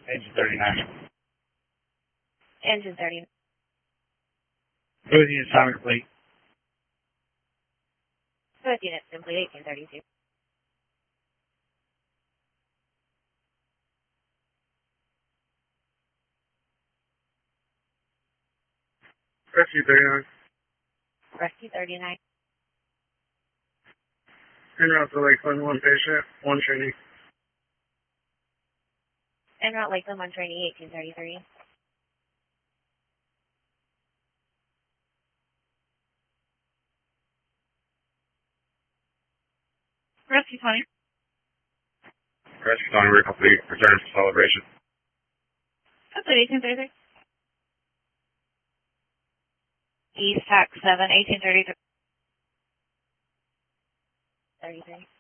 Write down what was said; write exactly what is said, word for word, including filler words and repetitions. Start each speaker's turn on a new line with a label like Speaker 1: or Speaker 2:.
Speaker 1: Engine thirty-nine.
Speaker 2: Engine thirty-nine.
Speaker 1: Both units time complete.
Speaker 2: Both units complete, eighteen thirty-two.
Speaker 3: Rescue thirty-nine.
Speaker 2: Rescue thirty-nine.
Speaker 3: En route to Lakeland, one patient, one trainee.
Speaker 2: En route Lakeland, one trainee, eighteen thirty-three. Rescue twenty.
Speaker 1: Rescue twenty, we're complete. Return for celebration.
Speaker 2: Complete, eighteen thirty-three. East Tax seven, eighteen thirty-three. thirty-three.